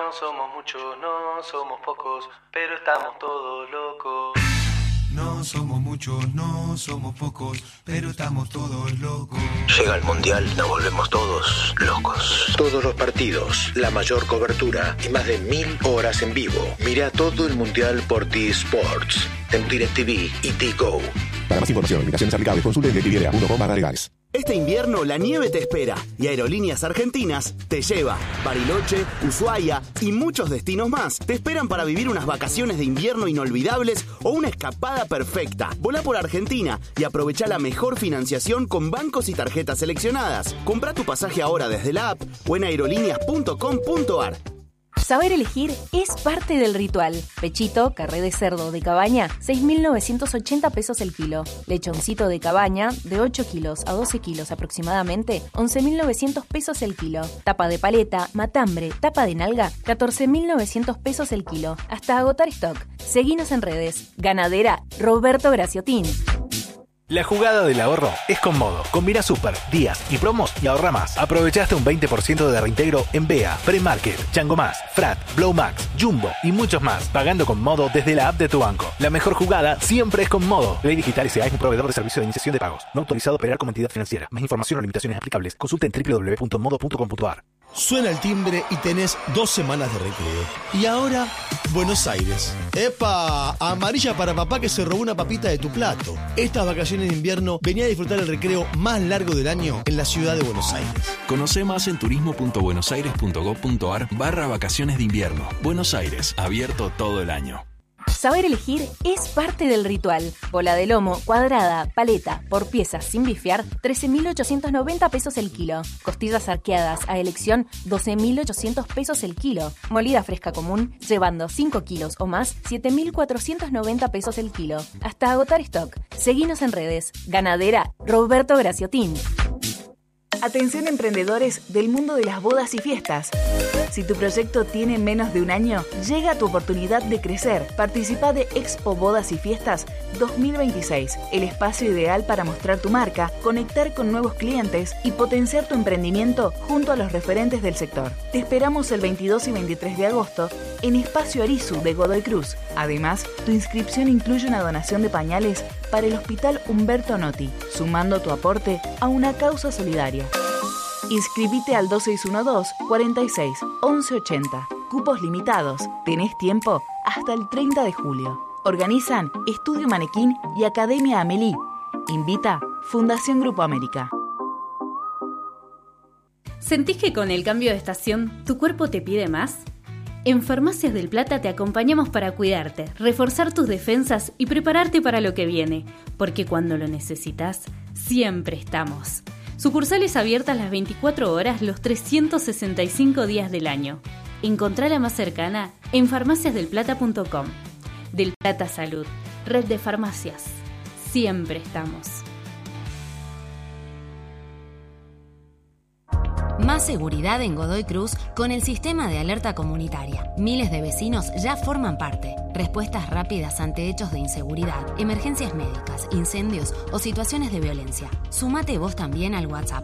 No somos muchos, no somos pocos, pero estamos todos locos. No somos muchos, no somos pocos, pero estamos todos locos. Llega el Mundial, nos volvemos todos locos. Todos los partidos, la mayor cobertura y más de 1000 horas en vivo. Mira todo el Mundial por T-Sports, en DirecTV y T-Go. Para más información, limitaciones aplicables, consulte en DirecTV.com/legales. Este invierno la nieve te espera y Aerolíneas Argentinas te lleva. Bariloche, Ushuaia y muchos destinos más te esperan para vivir unas vacaciones de invierno inolvidables o una escapada perfecta. Volá por Argentina y aprovecha la mejor financiación con bancos y tarjetas seleccionadas. Comprá tu pasaje ahora desde la app o en aerolíneas.com.ar. Saber elegir es parte del ritual. Pechito, carré de cerdo de cabaña, 6.980 pesos el kilo. Lechoncito de cabaña, de 8 kilos a 12 kilos aproximadamente, 11.900 pesos el kilo. Tapa de paleta, matambre, tapa de nalga, 14.900 pesos el kilo. Hasta agotar stock. Seguinos en redes. Ganadera Roberto Graciotín. La jugada del ahorro es con Modo. Combina super, días y promos y ahorra más. Aprovechaste un 20% de reintegro en BEA, Premarket, Chango Más, Frat, Blow Max, Jumbo y muchos más. Pagando con Modo desde la app de tu banco. La mejor jugada siempre es con Modo. Ley Digital S.A. es un proveedor de servicio de iniciación de pagos. No autorizado a operar como entidad financiera. Más información o limitaciones aplicables. Consulta en www.modo.com.ar. Suena el timbre y tenés 2 semanas de recreo. Y ahora, Buenos Aires. ¡Epa! Amarilla para papá que se robó una papita de tu plato. Estas vacaciones de invierno venía a disfrutar el recreo más largo del año en la ciudad de Buenos Aires. Conoce más en turismo.buenosaires.gov.ar/vacaciones de invierno. Buenos Aires, abierto todo el año. Saber elegir es parte del ritual. Bola de lomo, cuadrada, paleta, por piezas sin bifear, 13.890 pesos el kilo. Costillas arqueadas a elección, 12.800 pesos el kilo. Molida fresca común, llevando 5 kilos o más, 7.490 pesos el kilo. Hasta agotar stock. Seguinos en redes. Ganadera Roberto Graciotín. Atención emprendedores del mundo de las bodas y fiestas. Si tu proyecto tiene menos de un año, llega tu oportunidad de crecer. Participa de Expo Bodas y Fiestas 2026, el espacio ideal para mostrar tu marca, conectar con nuevos clientes y potenciar tu emprendimiento junto a los referentes del sector. Te esperamos el 22 y 23 de agosto en Espacio Arizu de Godoy Cruz. Además, tu inscripción incluye una donación de pañales para el Hospital Humberto Notti, sumando tu aporte a una causa solidaria. Inscribite al 2612-46-1180. Cupos limitados. Tenés tiempo hasta el 30 de julio. Organizan Estudio Manequín y Academia Amelie. Invita Fundación Grupo América. ¿Sentís que con el cambio de estación tu cuerpo te pide más? En Farmacias del Plata te acompañamos para cuidarte, reforzar tus defensas y prepararte para lo que viene, porque cuando lo necesitas, siempre estamos. Sucursales abiertas las 24 horas, los 365 días del año. Encontrá la más cercana en farmaciasdelplata.com. Del Plata Salud, red de farmacias. Siempre estamos. Más seguridad en Godoy Cruz con el sistema de alerta comunitaria. Miles de vecinos ya forman parte. Respuestas rápidas ante hechos de inseguridad, emergencias médicas, incendios o situaciones de violencia. Sumate vos también al WhatsApp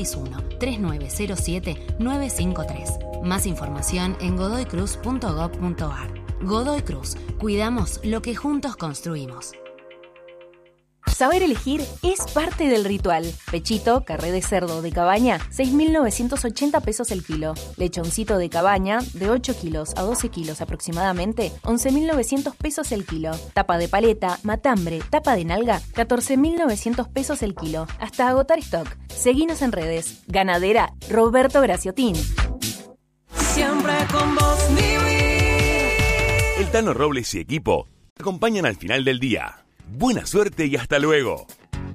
261-3907-953. Más información en godoycruz.gov.ar. Godoy Cruz. Cuidamos lo que juntos construimos. Saber elegir es parte del ritual. Pechito, carré de cerdo de cabaña, 6.980 pesos el kilo. Lechoncito de cabaña, de 8 kilos a 12 kilos aproximadamente, 11.900 pesos el kilo. Tapa de paleta, matambre, tapa de nalga, 14.900 pesos el kilo. Hasta agotar stock. Seguinos en redes. Ganadera Roberto Graciotín. Siempre con vos, vivir. El Tano Robles y equipo te acompañan al final del día. Buena suerte y hasta luego.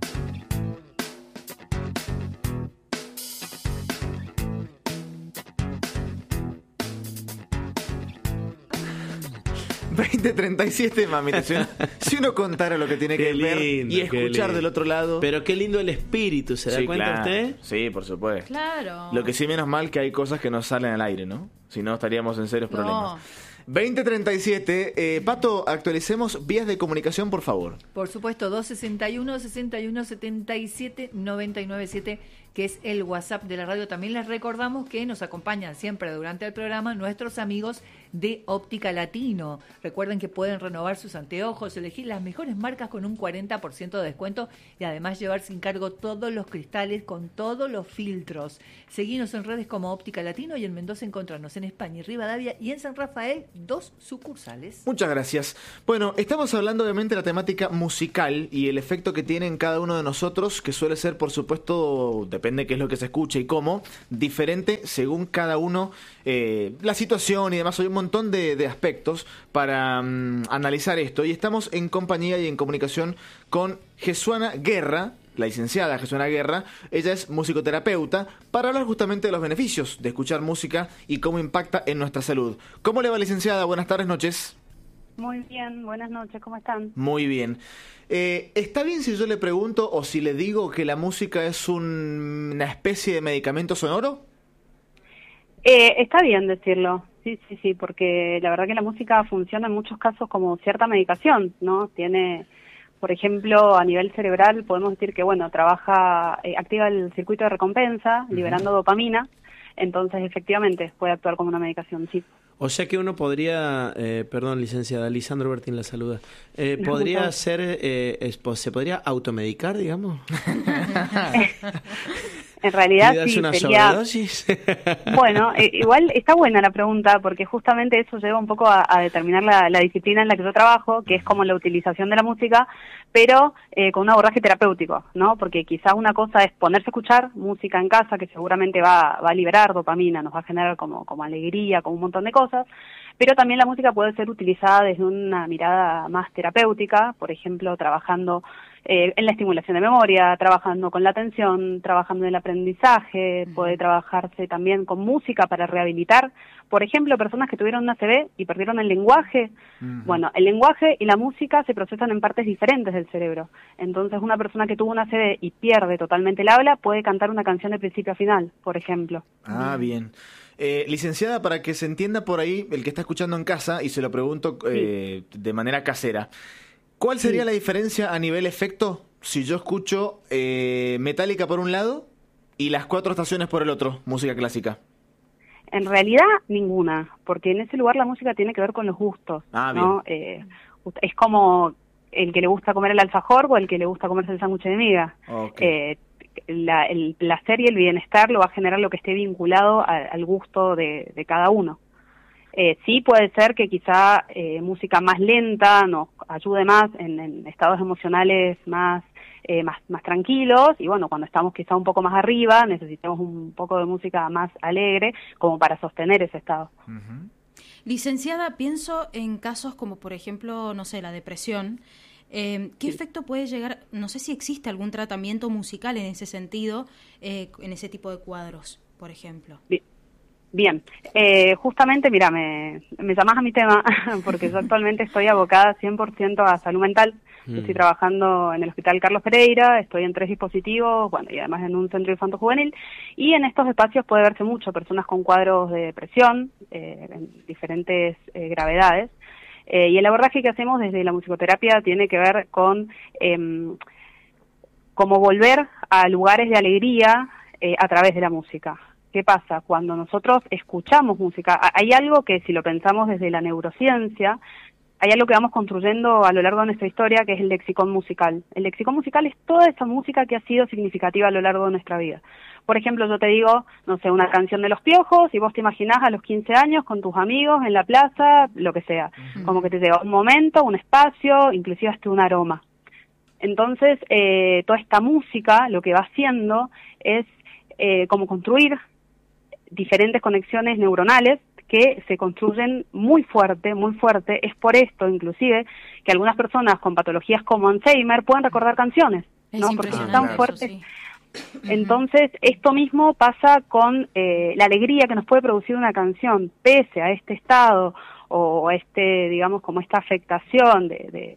$20.37, mamita. Si uno contara lo que tiene que ver y escuchar del otro lado. Pero qué lindo el espíritu, ¿se da cuenta usted? Sí, por supuesto. Claro. Lo que sí, menos mal que hay cosas que no salen al aire, ¿no? Si no, estaríamos en serios problemas. 20.37, Pato, actualicemos vías de comunicación, por favor. Por supuesto, 261-61-77-997 que es el WhatsApp de la radio. También les recordamos que nos acompañan siempre durante el programa nuestros amigos de Óptica Latino. Recuerden que pueden renovar sus anteojos, elegir las mejores marcas con un 40% de descuento y además llevar sin cargo todos los cristales con todos los filtros. Seguinos en redes como Óptica Latino y en Mendoza encontrarnos en España y Rivadavia y en San Rafael 2 sucursales. Muchas gracias. Bueno, estamos hablando obviamente de la temática musical y el efecto que tiene en cada uno de nosotros, que suele ser, por supuesto, depende de qué es lo que se escuche y cómo, diferente según cada uno, la situación y demás. Hay un montón de aspectos para analizar esto y estamos en compañía y en comunicación con Jesuana Guerra, la licenciada Jesuana Guerra. Ella es musicoterapeuta, para hablar justamente de los beneficios de escuchar música y cómo impacta en nuestra salud. ¿Cómo le va, licenciada? Buenas tardes, noches. Muy bien, buenas noches, ¿cómo están? Muy bien. ¿Está bien si yo le pregunto o si le digo que la música es una especie de medicamento sonoro? Está bien decirlo, sí, porque la verdad que la música funciona en muchos casos como cierta medicación, ¿no? Tiene, por ejemplo, a nivel cerebral podemos decir que, bueno, activa el circuito de recompensa, liberando dopamina, entonces efectivamente puede actuar como una medicación, sí. O sea que uno podría, perdón, licenciada, Lisandro Bertín la saluda, podría se podría automedicar, digamos. En realidad sí, una sería... sobredosis? Bueno, igual está buena la pregunta, porque justamente eso lleva un poco a determinar la disciplina en la que yo trabajo, que es como la utilización de la música, pero con un abordaje terapéutico, ¿no? Porque quizás una cosa es ponerse a escuchar música en casa, que seguramente va a liberar dopamina, nos va a generar como alegría, como un montón de cosas, pero también la música puede ser utilizada desde una mirada más terapéutica, por ejemplo, trabajando en la estimulación de memoria, trabajando con la atención, trabajando en el aprendizaje, puede trabajarse también con música para rehabilitar, por ejemplo, personas que tuvieron una ACV y perdieron el lenguaje. Bueno, el lenguaje y la música se procesan en partes diferentes del cerebro, entonces una persona que tuvo una ACV y pierde totalmente el habla puede cantar una canción de principio a final, por ejemplo. Ah, bien. Licenciada, para que se entienda por ahí el que está escuchando en casa, y se lo pregunto de manera casera, ¿cuál sería la diferencia a nivel efecto si yo escucho Metallica por un lado y Las Cuatro Estaciones por el otro, música clásica? En realidad, ninguna, porque en ese lugar la música tiene que ver con los gustos, ¿no? Es como el que le gusta comer el alfajor o el que le gusta comerse el sándwich de miga. Okay. El placer y el bienestar lo va a generar lo que esté vinculado al gusto de cada uno. Sí puede ser que quizá música más lenta nos ayude más en estados emocionales más tranquilos, y bueno, cuando estamos quizá un poco más arriba necesitamos un poco de música más alegre como para sostener ese estado. Licenciada, pienso en casos como por ejemplo, no sé, la depresión. ¿Qué efecto puede llegar? No sé si existe algún tratamiento musical en ese sentido, en ese tipo de cuadros, por ejemplo. Bien, justamente, mira, me llamás a mi tema, porque yo actualmente estoy abocada 100% a salud mental. Estoy trabajando en el Hospital Carlos Pereira, estoy en 3 dispositivos, bueno, y además en un centro infanto-juvenil, y en estos espacios puede verse mucho personas con cuadros de depresión, en diferentes gravedades, y el abordaje que hacemos desde la musicoterapia tiene que ver con cómo volver a lugares de alegría a través de la música. ¿Qué pasa? Cuando nosotros escuchamos música, hay algo que si lo pensamos desde la neurociencia, hay algo que vamos construyendo a lo largo de nuestra historia, que es el lexicón musical. El lexicón musical es toda esa música que ha sido significativa a lo largo de nuestra vida. Por ejemplo, yo te digo, no sé, una canción de Los Piojos, y vos te imaginás a los 15 años con tus amigos en la plaza, lo que sea. Como que te lleva un momento, un espacio, inclusive hasta un aroma. Entonces, toda esta música lo que va haciendo es como construir diferentes conexiones neuronales que se construyen muy fuerte. Es por esto, inclusive, que algunas personas con patologías como Alzheimer pueden recordar canciones, ¿no? Porque es tan fuerte. Sí. Entonces, esto mismo pasa con la alegría que nos puede producir una canción, pese a este estado o digamos, como esta afectación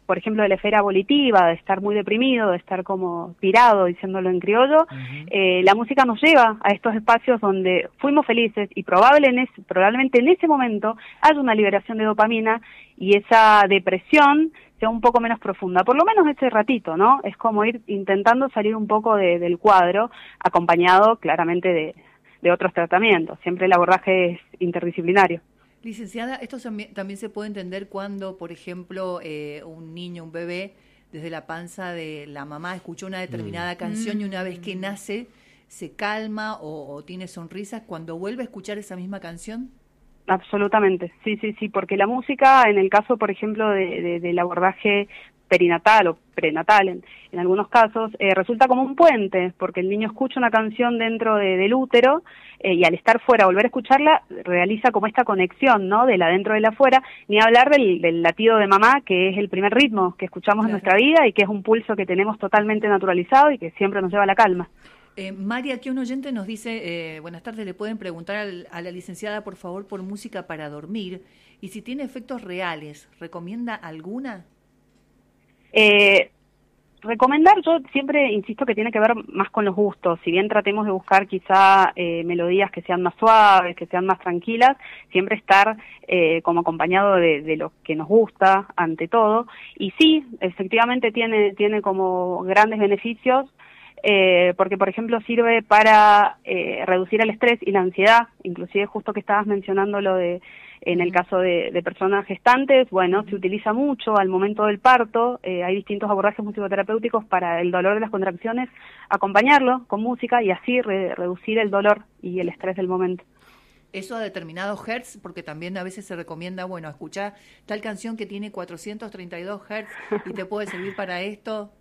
por ejemplo, de la esfera volitiva, de estar muy deprimido, de estar como tirado, diciéndolo en criollo, la música nos lleva a estos espacios donde fuimos felices y probablemente en ese momento haya una liberación de dopamina y esa depresión sea un poco menos profunda, por lo menos ese ratito, ¿no? Es como ir intentando salir un poco del cuadro, acompañado claramente de otros tratamientos. Siempre el abordaje es interdisciplinario. Licenciada, esto también se puede entender cuando, por ejemplo, un niño, un bebé, desde la panza de la mamá escuchó una determinada canción y una vez que nace se calma o tiene sonrisas cuando vuelve a escuchar esa misma canción. Absolutamente, sí, porque la música, en el caso, por ejemplo, del abordaje perinatal o prenatal, en algunos casos, resulta como un puente, porque el niño escucha una canción dentro del útero y al estar fuera, volver a escucharla, realiza como esta conexión, ¿no?, de la dentro de la afuera, ni hablar del latido de mamá, que es el primer ritmo que escuchamos en nuestra vida y que es un pulso que tenemos totalmente naturalizado y que siempre nos lleva a la calma. María, aquí un oyente nos dice, buenas tardes, le pueden preguntar a la licenciada, por favor, por música para dormir, y si tiene efectos reales, ¿recomienda alguna? Recomendar, yo siempre insisto que tiene que ver más con los gustos, si bien tratemos de buscar quizá melodías que sean más suaves, que sean más tranquilas, siempre estar como acompañado de lo que nos gusta ante todo, y sí, efectivamente tiene como grandes beneficios, porque por ejemplo sirve para reducir el estrés y la ansiedad, inclusive justo que estabas mencionando lo de en el caso de personas gestantes, bueno, se utiliza mucho al momento del parto, hay distintos abordajes musicoterapéuticos para el dolor de las contracciones, acompañarlo con música y así reducir el dolor y el estrés del momento. Eso a determinados hertz, porque también a veces se recomienda, bueno, escuchar tal canción que tiene 432 hertz y te puede servir para esto.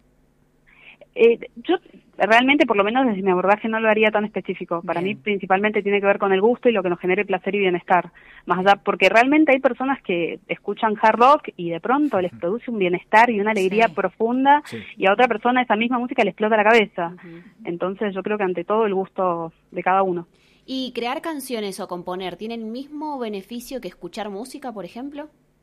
Yo realmente, por lo menos desde mi abordaje, no lo haría tan específico. Para mí principalmente tiene que ver con el gusto y lo que nos genere placer y bienestar. Más allá, porque realmente hay personas que escuchan hard rock y de pronto les produce un bienestar y una alegría profunda y a otra persona esa misma música le explota la cabeza. Entonces yo creo que ante todo el gusto de cada uno. ¿Y crear canciones o componer tienen el mismo beneficio que escuchar música, por ejemplo?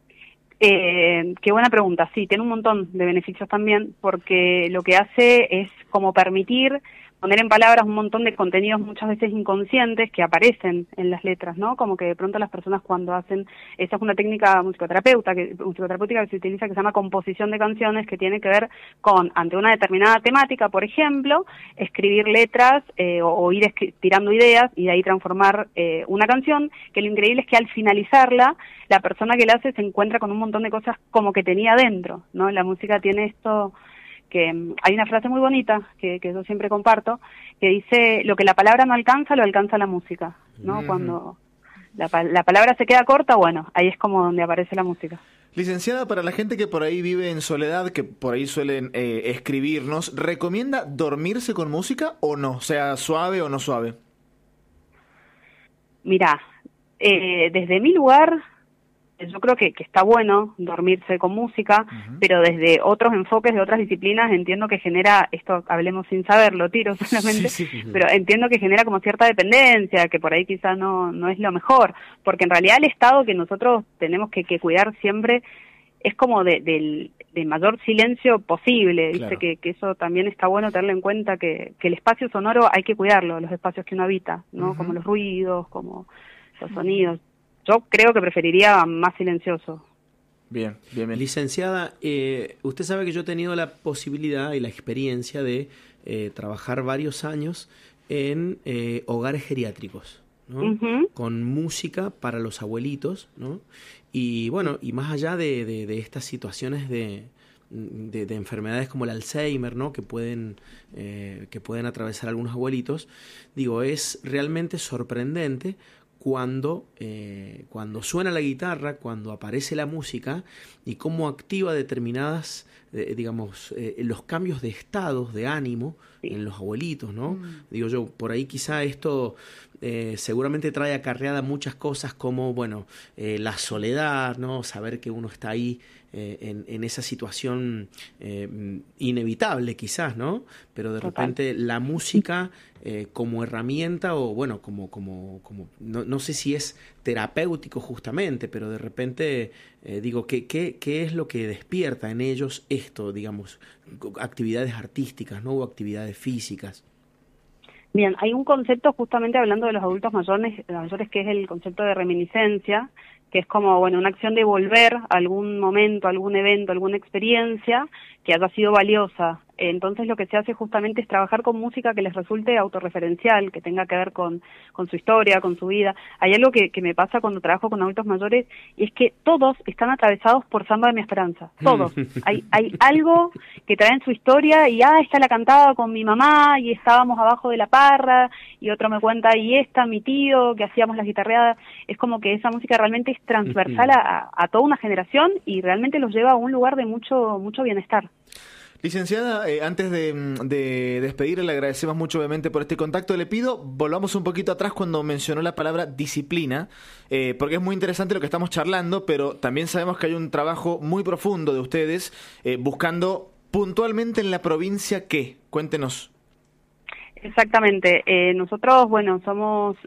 Qué buena pregunta, sí, tiene un montón de beneficios también, porque lo que hace es como permitir poner en palabras un montón de contenidos muchas veces inconscientes que aparecen en las letras, ¿no? Como que de pronto las personas cuando hacen, esa es una técnica musicoterapéutica que se utiliza que se llama composición de canciones, que tiene que ver con, ante una determinada temática, por ejemplo, escribir letras o ir tirando ideas y de ahí transformar una canción, que lo increíble es que al finalizarla, la persona que la hace se encuentra con un montón de cosas como que tenía dentro, ¿no? La música tiene esto, que hay una frase muy bonita que yo siempre comparto, que dice, lo que la palabra no alcanza, lo alcanza la música, ¿no? Cuando la palabra se queda corta, bueno, ahí es como donde aparece la música. Licenciada, para la gente que por ahí vive en soledad, que por ahí suelen escribirnos, ¿recomienda dormirse con música o no? Sea suave o no suave. Mirá, desde mi lugar, yo creo que está bueno dormirse con música, pero desde otros enfoques de otras disciplinas entiendo que genera, esto hablemos sin saberlo, tiro solamente, pero entiendo que genera como cierta dependencia, que por ahí quizá no es lo mejor, porque en realidad el estado que nosotros tenemos que cuidar siempre es como del mayor silencio posible, ¿viste? Claro. Que eso también está bueno tenerlo en cuenta, que el espacio sonoro hay que cuidarlo, los espacios que uno habita, ¿no? Como los ruidos, como los sonidos. Yo creo que preferiría más silencioso. Bien. Licenciada, usted sabe que yo he tenido la posibilidad y la experiencia de trabajar varios años en hogares geriátricos, ¿no? Con música para los abuelitos, ¿no? Y bueno, y más allá de estas situaciones de enfermedades como el Alzheimer, ¿no? que pueden atravesar algunos abuelitos, digo, es realmente sorprendente cuando suena la guitarra, cuando aparece la música y cómo activa determinadas, los cambios de estados, de ánimo en los abuelitos, ¿no? Digo yo, por ahí quizá esto seguramente trae acarreada muchas cosas como, bueno, la soledad, ¿no? Saber que uno está ahí en esa situación inevitable quizás, ¿no? Pero de repente la música como herramienta o, bueno, como no sé si es terapéutico justamente, pero de repente digo, ¿qué es lo que despierta en ellos esto, digamos, actividades artísticas, ¿no? O actividades físicas? Bien, hay un concepto justamente hablando de los adultos mayores que es el concepto de reminiscencia, que es como, bueno, una acción de volver a algún momento, algún evento, alguna experiencia que haya sido valiosa. Entonces lo que se hace justamente es trabajar con música que les resulte autorreferencial, que tenga que ver con su historia, con su vida. Hay algo que me pasa cuando trabajo con adultos mayores, y es que todos están atravesados por Samba de mi Esperanza, todos. Hay algo que traen su historia, y esta la cantaba con mi mamá, y estábamos abajo de la parra, y otro me cuenta, y mi tío, que hacíamos las guitarreadas. Es como que esa música realmente es transversal a toda una generación, y realmente los lleva a un lugar de mucho bienestar. Licenciada, antes de despedirle, le agradecemos mucho obviamente por este contacto. Le pido, volvamos un poquito atrás cuando mencionó la palabra disciplina, porque es muy interesante lo que estamos charlando, pero también sabemos que hay un trabajo muy profundo de ustedes buscando puntualmente en la provincia ¿qué? Cuéntenos. Exactamente. Nosotros, bueno, somos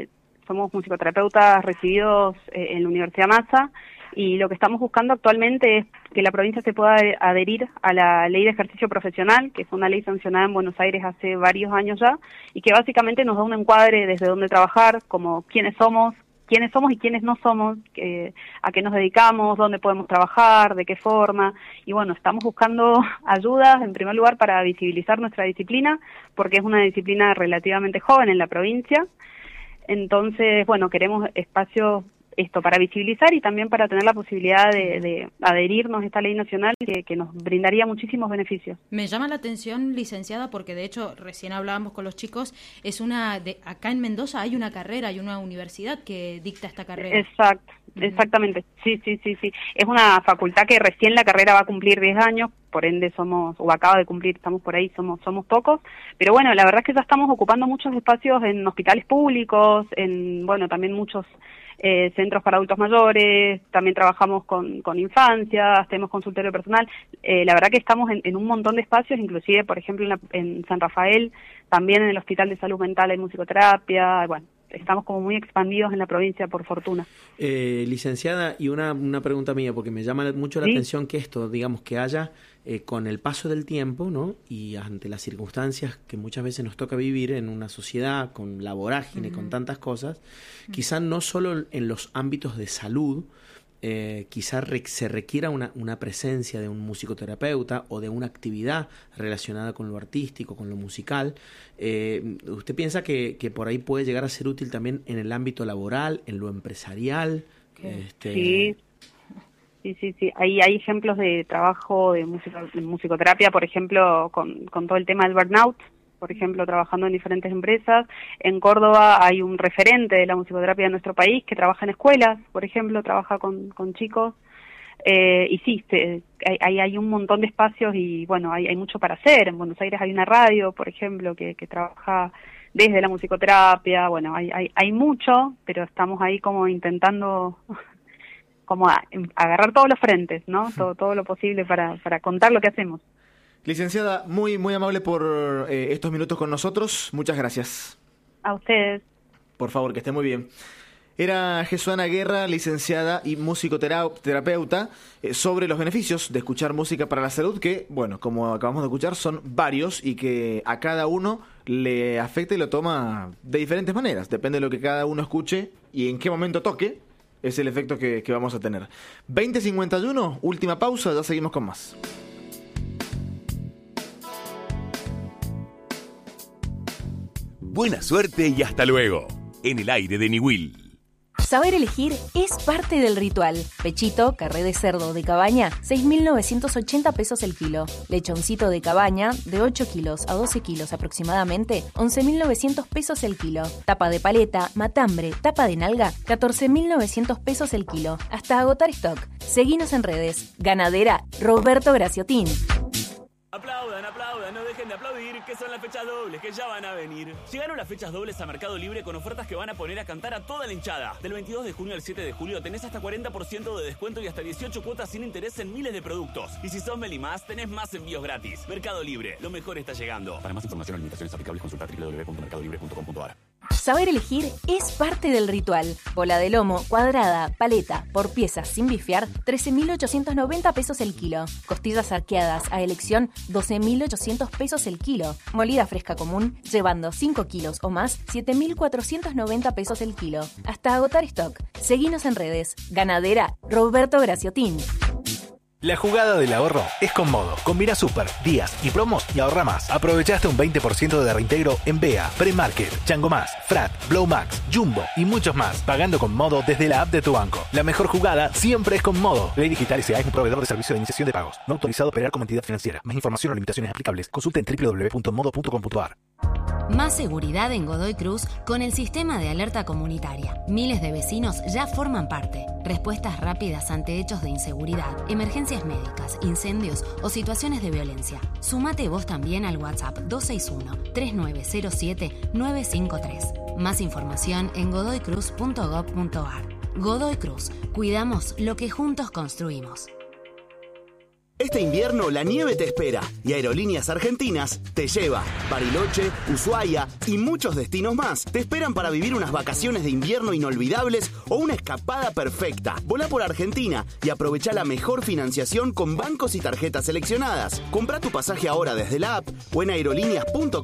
musicoterapeutas recibidos en la Universidad Massa, y lo que estamos buscando actualmente es que la provincia se pueda adherir a la Ley de Ejercicio Profesional, que es una ley sancionada en Buenos Aires hace varios años ya, y que básicamente nos da un encuadre desde dónde trabajar, como quiénes somos y quiénes no somos, a qué nos dedicamos, dónde podemos trabajar, de qué forma. Y bueno, estamos buscando ayudas, en primer lugar, para visibilizar nuestra disciplina, porque es una disciplina relativamente joven en la provincia. Entonces, bueno, queremos espacios para visibilizar y también para tener la posibilidad de adherirnos a esta ley nacional que nos brindaría muchísimos beneficios. Me llama la atención, licenciada, porque de hecho recién hablábamos con los chicos, acá en Mendoza hay una carrera, hay una universidad que dicta esta carrera. Exactamente, sí. Es una facultad que recién la carrera va a cumplir 10 años, por ende acaba de cumplir, estamos por ahí, somos pocos, pero bueno, la verdad es que ya estamos ocupando muchos espacios en hospitales públicos, también muchos centros para adultos mayores, también trabajamos con infancias, tenemos consultorio personal. La verdad que estamos en un montón de espacios, inclusive, por ejemplo, en San Rafael, también en el Hospital de Salud Mental hay musicoterapia. Bueno, estamos como muy expandidos en la provincia, por fortuna. Licenciada, y una pregunta mía, porque me llama mucho la atención que esto, digamos, que haya con el paso del tiempo, ¿no? Y ante las circunstancias que muchas veces nos toca vivir en una sociedad con la vorágine, con tantas cosas, quizás no solo en los ámbitos de salud, quizás se requiera una presencia de un musicoterapeuta o de una actividad relacionada con lo artístico, con lo musical. ¿Usted piensa que por ahí puede llegar a ser útil también en el ámbito laboral, en lo empresarial? Sí. Hay ejemplos de trabajo de musicoterapia, por ejemplo, con todo el tema del burnout, por ejemplo, trabajando en diferentes empresas. En Córdoba hay un referente de la musicoterapia de nuestro país que trabaja en escuelas, por ejemplo, trabaja con chicos. Hay un montón de espacios y, bueno, hay mucho para hacer. En Buenos Aires hay una radio, por ejemplo, que trabaja desde la musicoterapia. Bueno, hay mucho, pero estamos ahí como intentando como agarrar todos los frentes, ¿no? Todo lo posible para contar lo que hacemos. Licenciada, muy muy amable por estos minutos con nosotros. Muchas gracias. A ustedes. Por favor, que esté muy bien. Era Jesuana Guerra, licenciada y musicoterapeuta, sobre los beneficios de escuchar música para la salud, que, bueno, como acabamos de escuchar, son varios y que a cada uno le afecta y lo toma de diferentes maneras. Depende de lo que cada uno escuche y en qué momento toque, es el efecto que vamos a tener. 20:51, última pausa, ya seguimos con más. Buena suerte y hasta luego. En el aire de Niwil. Saber elegir es parte del ritual. Pechito, carré de cerdo de cabaña, 6.980 pesos el kilo. Lechoncito de cabaña, de 8 kilos a 12 kilos aproximadamente, 11.900 pesos el kilo. Tapa de paleta, matambre, tapa de nalga, 14.900 pesos el kilo. Hasta agotar stock. Seguinos en redes. Ganadera Roberto Graciotín. Aplaudan, no dejen de aplaudir, que son las fechas dobles, que ya van a venir. Llegaron las fechas dobles a Mercado Libre con ofertas que van a poner a cantar a toda la hinchada. Del 22 de junio al 7 de julio tenés hasta 40% de descuento y hasta 18 cuotas sin interés en miles de productos. Y si sos Melimás, tenés más envíos gratis. Mercado Libre, lo mejor está llegando. Para más información o limitaciones aplicables, consulta www.mercadolibre.com.ar. Saber elegir es parte del ritual. Bola de lomo, cuadrada, paleta, por piezas sin bifiar, 13.890 pesos el kilo. Costillas arqueadas a elección, 12.800 pesos el kilo. Molida fresca común, llevando 5 kilos o más, 7.490 pesos el kilo. Hasta agotar stock. Seguinos en redes. Ganadera Roberto Graciotín. La jugada del ahorro es con Modo. Combina super, días y promos y ahorra más. Aprovechaste un 20% de reintegro en BEA, Premarket, Chango Más, Frat, Blow Max, Jumbo y muchos más. Pagando con Modo desde la app de tu banco. La mejor jugada siempre es con Modo. Ley Digital S.A. es un proveedor de servicio de iniciación de pagos. No autorizado a operar como entidad financiera. Más información o limitaciones aplicables. Consulta en www.modo.com.ar. Más seguridad en Godoy Cruz con el sistema de alerta comunitaria. Miles de vecinos ya forman parte. Respuestas rápidas ante hechos de inseguridad, emergencias médicas, incendios o situaciones de violencia. Sumate vos también al WhatsApp 261-3907-953. Más información en godoycruz.gov.ar. Godoy Cruz. Cuidamos lo que juntos construimos. Este invierno la nieve te espera y Aerolíneas Argentinas te lleva. Bariloche, Ushuaia y muchos destinos más te esperan para vivir unas vacaciones de invierno inolvidables o una escapada perfecta. Volá por Argentina y aprovecha la mejor financiación con bancos y tarjetas seleccionadas. Comprá tu pasaje ahora desde la app o en aerolíneas.com.